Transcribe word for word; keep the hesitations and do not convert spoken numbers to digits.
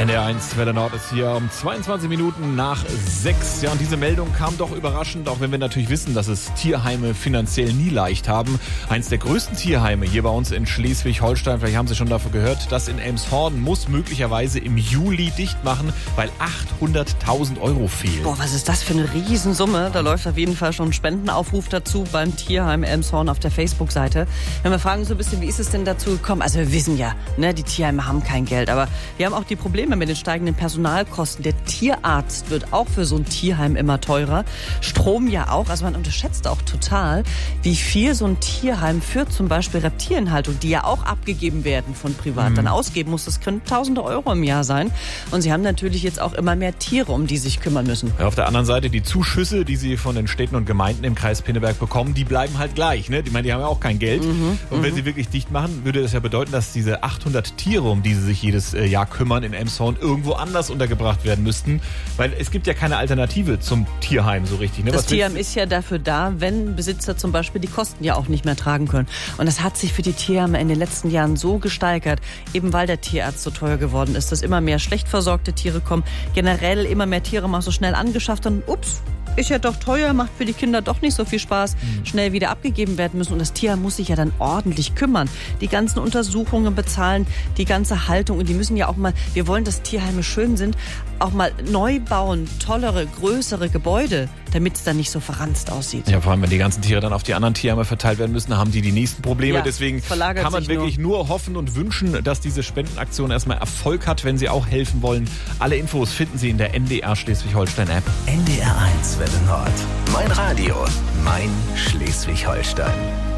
N D R eins Welle Nord ist hier um zweiundzwanzig Minuten nach sechs. Ja, und diese Meldung kam doch überraschend, auch wenn wir natürlich wissen, dass es Tierheime finanziell nie leicht haben. Eins der größten Tierheime hier bei uns in Schleswig-Holstein, vielleicht haben Sie schon davon gehört, das in Elmshorn muss möglicherweise im Juli dicht machen, weil achthunderttausend Euro fehlen. Boah, was ist das für eine Riesensumme? Da läuft auf jeden Fall schon ein Spendenaufruf dazu beim Tierheim Elmshorn auf der Facebook-Seite. Wenn wir fragen so ein bisschen, wie ist es denn dazu gekommen? Also wir wissen ja, ne, die Tierheime haben kein Geld, aber wir haben auch die Probleme mit den steigenden Personalkosten. Der Tierarzt wird auch für so ein Tierheim immer teurer. Strom ja auch. Also man unterschätzt auch total, wie viel so ein Tierheim für zum Beispiel Reptilienhaltung, die ja auch abgegeben werden von privat, mhm. dann ausgeben muss. Das können tausende Euro im Jahr sein. Und sie haben natürlich jetzt auch immer mehr Tiere, um die sich kümmern müssen. Ja, auf der anderen Seite, die Zuschüsse, die sie von den Städten und Gemeinden im Kreis Pinneberg bekommen, die bleiben halt gleich. Ne? Ich meine, die haben ja auch kein Geld. Mhm. Und wenn mhm. sie wirklich dicht machen, würde das ja bedeuten, dass diese achthundert Tiere, um die sie sich jedes Jahr kümmern in Elmshorn, irgendwo anders untergebracht werden müssten. Weil es gibt ja keine Alternative zum Tierheim so richtig. Ne? Das Tierheim ist ja dafür da, wenn Besitzer zum Beispiel die Kosten ja auch nicht mehr tragen können. Und das hat sich für die Tierheime in den letzten Jahren so gesteigert, eben weil der Tierarzt so teuer geworden ist, dass immer mehr schlecht versorgte Tiere kommen, generell immer mehr Tiere mal so schnell angeschafft und ups, ist ja doch teuer, macht für die Kinder doch nicht so viel Spaß, mhm. schnell wieder abgegeben werden müssen. Und das Tierheim muss sich ja dann ordentlich kümmern. Die ganzen Untersuchungen bezahlen, die ganze Haltung. Und die müssen ja auch mal, wir wollen, dass Tierheime schön sind, auch mal neu bauen, tollere, größere Gebäude, damit es dann nicht so verranzt aussieht. Ja, vor allem, wenn die ganzen Tiere dann auf die anderen Tierheime verteilt werden müssen, haben die die nächsten Probleme. Ja, deswegen kann man wirklich nur. nur hoffen und wünschen, dass diese Spendenaktion erstmal Erfolg hat, wenn Sie auch helfen wollen. Alle Infos finden Sie in der N D R Schleswig-Holstein-App. N D R eins Welle Nord. Mein Radio. Mein Schleswig-Holstein.